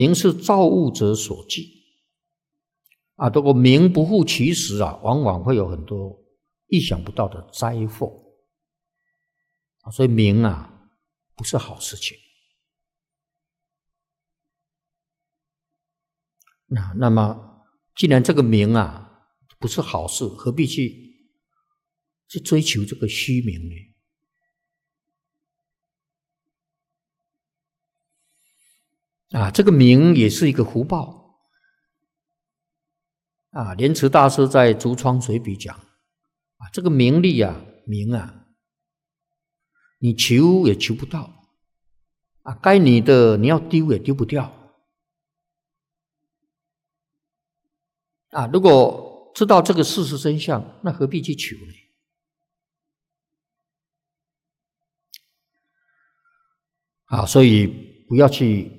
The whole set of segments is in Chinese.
名是造物者所寄啊，如果名不护其实啊，往往会有很多意想不到的灾祸啊，所以名啊不是好事情。那么既然这个名啊不是好事，何必去追求这个虚名呢？啊，这个名也是一个福报啊。莲池大师在《竹窗随笔》讲啊，这个名利啊，名啊，你求也求不到啊，该你的你要丢也丢不掉啊。如果知道这个事实真相，那何必去求呢？啊，所以不要去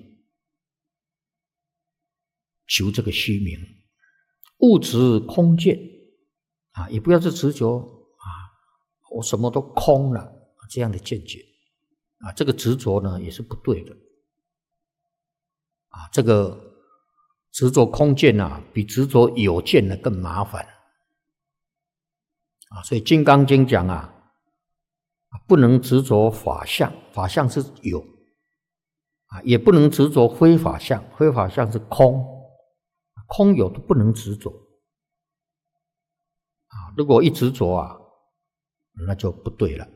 求这个虚名，物质空见啊，也不要去执着啊，我什么都空了这样的见解啊，这个执着呢也是不对的啊。这个执着空见啊，比执着有见呢更麻烦啊。所以《金刚经》讲啊，不能执着法相，法相是有啊，也不能执着非法相，非法相是空。空有都不能执着啊！如果一执着啊，那就不对了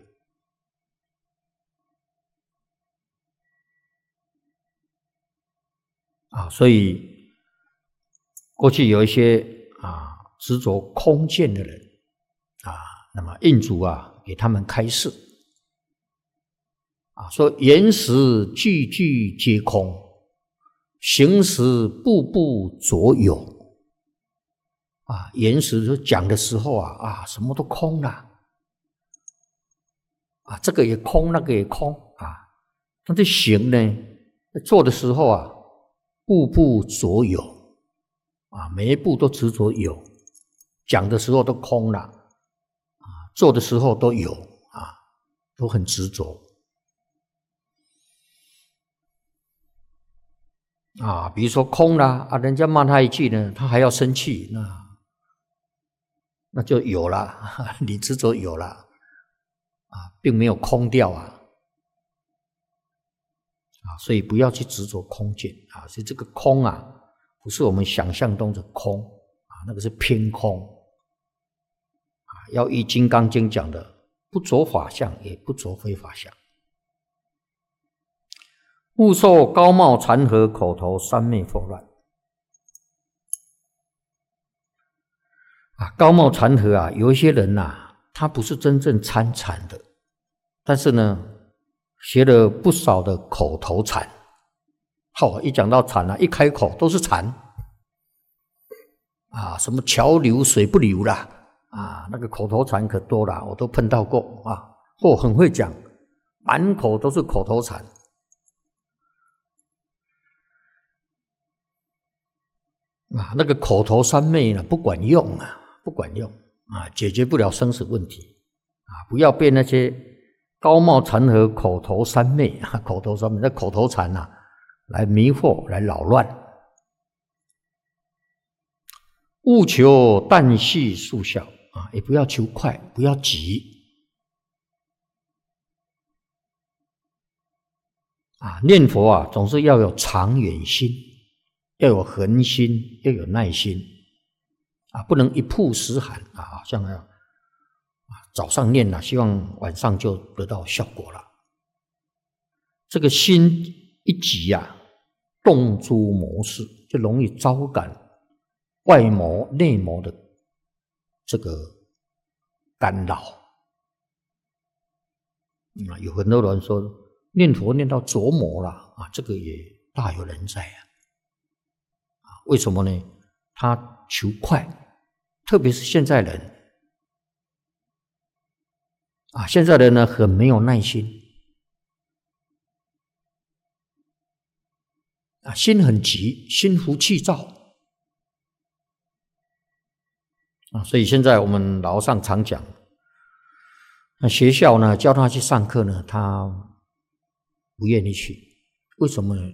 啊！所以过去有一些啊执着空见的人啊，那么印祖啊给他们开示啊，说言实句句皆空。行识步步着有啊，言实讲的时候啊，什么都空了啊，这个也空，那个也空啊。但是行呢，做的时候啊，步步着有啊，每一步都执着有，讲的时候都空了啊，做的时候都有啊，都很执着。啊，比如说空啦啊，人家骂他一句呢，他还要生气，那就有了，你执着有了啊，并没有空掉啊，所以不要去执着空见啊。所以这个空啊，不是我们想象中的空啊，那个是偏空啊。要依《金刚经》讲的，不着法相，也不着非法相。勿受高帽禅和口头三昧惑乱啊！高帽禅和啊，有一些人他不是真正参禅的，但是呢，学了不少的口头禅。一讲到禅一开口都是禅啊，什么桥流水不流啦啊，那个口头禅可多了，我都碰到过啊，很会讲，满口都是口头禅。啊，那个口头三昧呢，不管用啊，不管用啊，解决不了生死问题啊！不要被那些高帽禅和口头三昧啊，口头三昧那口头禅来迷惑，来扰乱。勿求旦夕速效啊，也不要求快，不要急啊！念佛啊，总是要有长远心。要有恒心，要有耐心啊，不能一曝十寒啊，好像早上念了，希望晚上就得到效果了。这个心一急动诸魔事，就容易招感外魔内魔的这个干扰啊。有很多人说念佛念到着魔了啊，这个也大有人在为什么呢？他求快，特别是现在人啊，现在人呢很没有耐心啊，心很急，心浮气躁啊，所以现在我们老和尚常讲，那学校呢叫他去上课呢，他不愿意去，为什么呢？